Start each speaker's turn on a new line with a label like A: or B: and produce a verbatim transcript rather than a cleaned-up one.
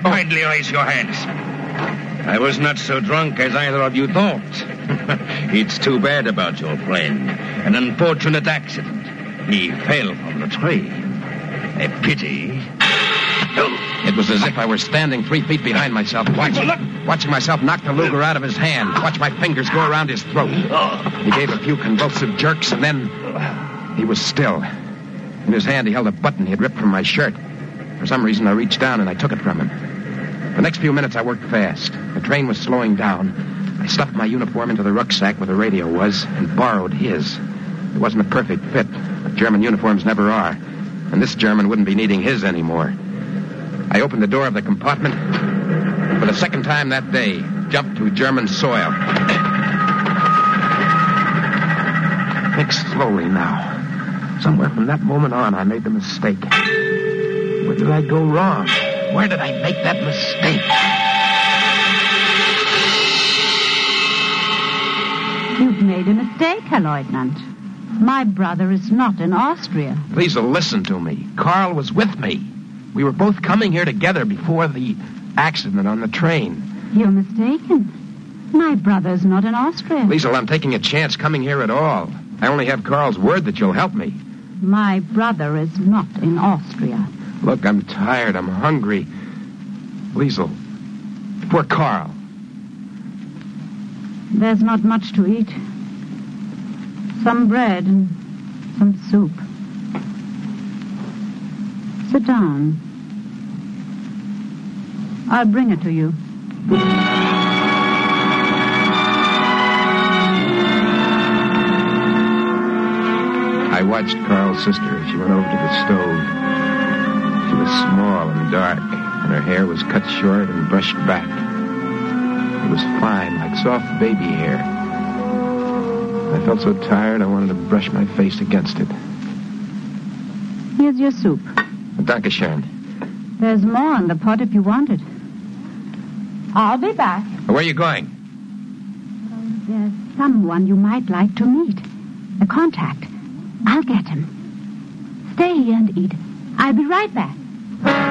A: Kindly raise your hands. I was not so drunk as either of you thought. It's too bad about your friend. An unfortunate accident. He fell from the tree. A pity.
B: It was as if I were standing three feet behind myself, watching, watching myself knock the Luger out of his hand, watch my fingers go around his throat. He gave a few convulsive jerks, and then he was still. In his hand, he held a button he had ripped from my shirt. For some reason, I reached down and I took it from him. The next few minutes, I worked fast. The train was slowing down. I stuffed my uniform into the rucksack where the radio was and borrowed his. It wasn't a perfect fit, but German uniforms never are. And this German wouldn't be needing his anymore. I opened the door of the compartment. For the second time that day, jumped to German soil. Think slowly now. Somewhere from that moment on, I made the mistake. Where did I go wrong? Where did I make that mistake?
C: You've made a mistake, Herr Lieutenant. My brother is not in Austria.
B: Please listen to me. Carl was with me. We were both coming here together before the accident on the train.
C: You're mistaken. My brother's not in Austria.
B: Liesel, I'm taking a chance coming here at all. I only have Carl's word that you'll help me.
C: My brother is not in Austria.
B: Look, I'm tired. I'm hungry. Liesel, poor Carl.
C: There's not much to eat. Some bread and some soup. Sit down. I'll bring it to you.
B: I watched Carl's sister as she went over to the stove. She was small and dark, and her hair was cut short and brushed back. It was fine, like soft baby hair. I felt so tired I wanted to brush my face against it.
C: Here's your soup.
B: Dankeschön.
C: There's more in the pot if you want it. I'll be back.
B: Where are you going?
C: There's someone you might like to meet. A contact. I'll get him. Stay here and eat. I'll be right back.